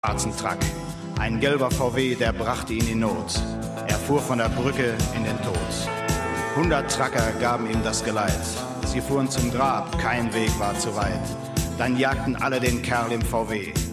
schwarzen Truck. Ein gelber VW, der brachte ihn in Not. Er fuhr von der Brücke in den Tod. 100 Trucker gaben ihm das Geleit. Sie fuhren zum Grab, kein Weg war zu weit. Dann jagten alle den Kerl im VW.